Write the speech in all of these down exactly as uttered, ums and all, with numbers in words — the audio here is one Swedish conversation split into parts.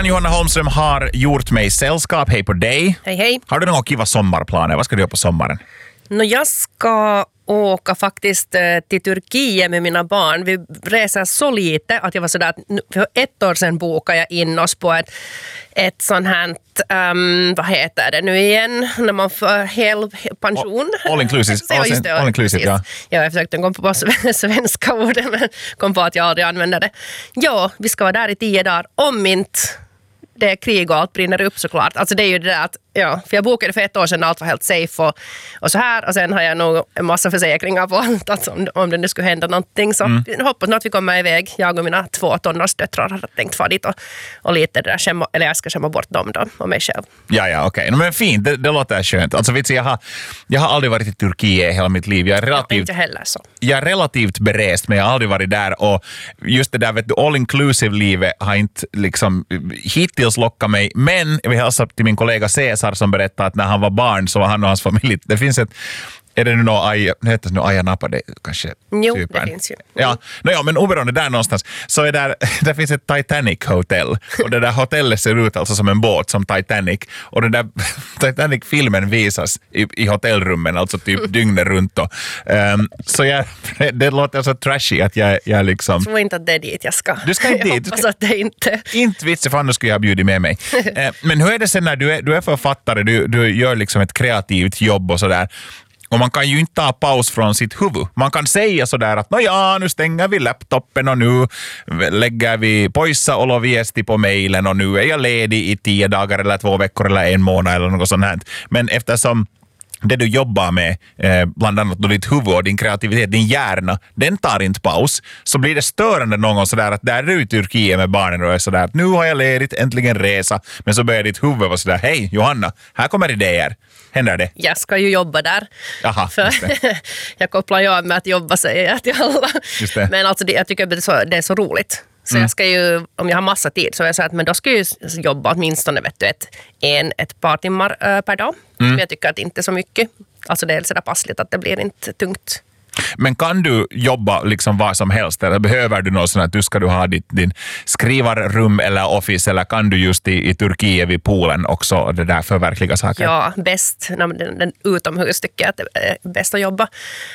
veckan Johanna Holmström har gjort mig sällskap. Hej på dig. Hej hej. Har du några kiva sommarplaner? Vad ska du göra på sommaren? No, jag ska åka faktiskt till Turkiet med mina barn. Vi reser så lite att jag var sådär att för ett år sedan bokade jag in oss på ett, ett sånt här, um, vad heter det nu igen, när man får hel pension. All, all inclusive. Ja, just det, all inclusive, ja. Ja, jag försökte komma på svenska orden men kom på att jag aldrig använder det. Ja, vi ska vara där i tio dagar om inte det är krig och allt brinner upp såklart. Alltså det är ju det där att, ja, för jag bokade för ett år sedan allt var helt safe och, och så här. Och sen har jag nog en massa försäkringar på allt. Alltså om, om det nu skulle hända någonting. Så mm. jag hoppas nog att vi kommer iväg. Jag och mina två tonårsdöttrar har tänkt fara dit och, och lite där skämma, eller jag ska skämma bort dem då och mig själv. Ja, ja, okej. Okay. Men fint, det, det låter skönt. Alltså vet du, jag har, jag har aldrig varit i Turkiet hela mitt liv. Jag är relativt, ja, inte heller så. Jag är relativt berest, men jag har aldrig varit där. Och just det där, vet du, all-inclusive-livet har inte liksom hittills lockat mig. Men jag vill hälsa till min kollega Cesar som berättade att när han var barn så var han och hans familj. Det finns ett, är det nu någon Aja, heter det nu Ayia Napa, det kanske jo, typen. Det finns ju. Ja, no, ja, men oberoende där någonstans så är där, där finns ett Titanic Hotel och det där hotellet ser ut alltså som en båt som Titanic och den där Titanic-filmen visas i, i hotellrummen, alltså typ dygnet runt då. Um, så jag, det låter så trashy att jag, jag liksom... Jag tror inte att det är dit jag ska. Du ska inte jag dit. hoppas att det inte... Inte vitsigt, för annars skulle jag ha bjudit med mig. uh, men hur är det sen när du är, du är författare, du, du gör liksom ett kreativt jobb och sådär. Och man kan ju inte ta paus från sitt huvud. Man kan säga sådär att ja, nu stänger vi laptopen och nu lägger vi poissa och viesti på mejlen och nu är jag ledig i tio dagar eller två veckor eller en månad eller något sånt här. Men eftersom det du jobbar med, eh, bland annat då ditt huvud och din kreativitet, din hjärna, den tar inte paus, så blir det störande någon gång sådär att där är du i Turkiet med barnen och är sådär att nu har jag ledigt, äntligen resa, men så börjar ditt huvud vara sådär, hej Johanna, här kommer idéer. Händer det? Jag ska ju jobba där. Jaha, för jag kopplar ju av med att jobba, säger jag till alla. Just det. Men alltså det, jag tycker att det är så, det är så roligt. Så mm. jag ska ju, om jag har massa tid så jag säger att men då ska jag ju jobba åtminstone vet du, ett, en, ett par timmar äh, per dag. Mm. Jag tycker att det inte är så mycket. Alltså det är så där passligt att det blir inte tungt. Men kan du jobba liksom vad som helst eller behöver du något sånt att du ska du ha ditt, din skrivarrum eller office eller kan du just i, i Turkiet vid poolen också det där förverkliga saker? Ja, bäst. Den, den utomhus tycker jag att det är bäst att jobba.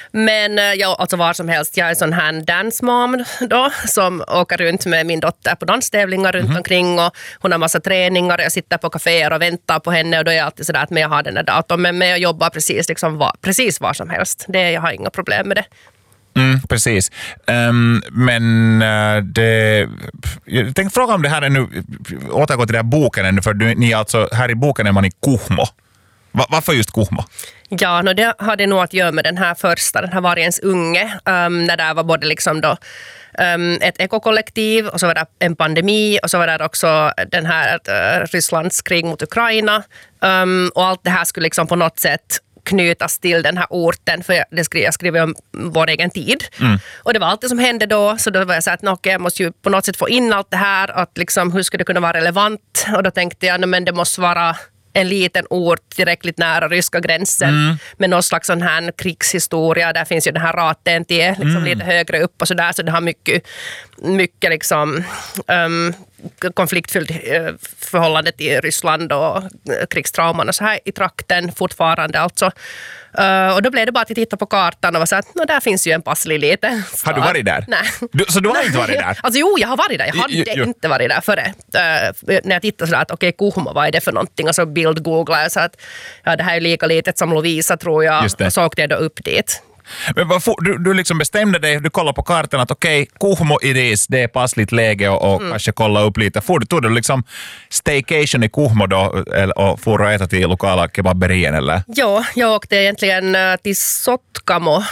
Men ja, alltså var som helst. Jag är en sån här dance mom då som åker runt med min dotter på danstävlingar runt mm-hmm. omkring och hon har massa träningar och jag sitter på kaféer och väntar på henne och då är jag alltid sådär att jag har den där datorn men jag jobbar precis, liksom var, precis var som helst. Det, jag har inga problem med det. Mm, precis. Um, men uh, det... Jag tänkte fråga om det här är nu... Återgå till den här boken ännu, för du, ni alltså, här i boken är man i Kuhmo. Va, varför just Kuhmo? Ja, no, det hade nog att göra med den här första, den här Vargens unge. Um, när det var både liksom då um, ett ekokollektiv och så var det en pandemi och så var det också den här uh, Rysslands krig mot Ukraina. Um, och allt det här skulle liksom på något sätt knytas till den här orten, för jag skrev, jag skrev om vår egen tid. Mm. Och det var allt det som hände då, så då var jag så att okay, jag måste ju på något sätt få in allt det här, att liksom, hur skulle det kunna vara relevant? Och då tänkte jag, men det måste vara en liten ort tillräckligt nära ryska gränsen mm. med någon slags sån här krigshistoria. Där finns ju den här raten till liksom mm. lite högre upp och sådär, så det har mycket, mycket liksom um, konfliktfyllt förhållande till Ryssland och krigstrauman och så här i trakten fortfarande alltså. Uh, och då blev det bara att titta på kartan och var så att no, där finns ju en passlig liten stad. Har du varit där? Nej. Du, så du har inte varit där? Alltså jo, jag har varit där. Jag hade jo, jo. inte varit där före. Uh, när jag tittade så att okej, okay, Kuhmo, vad är det för någonting? Och så bild-googlade jag så att ja, det här är lika litet som Lovisa tror jag. Och så åkte jag då upp dit. Men vad, du, du liksom bestämde dig, du kollade på kartan att okej, okay, Kuhmo Iris, det är passligt läge och, och mm. kanske kolla upp lite. Får du, tog du liksom staycation i Kuhmo då och får du äta till lokala kebaberien eller? Ja, jag åkte egentligen till Sotkamo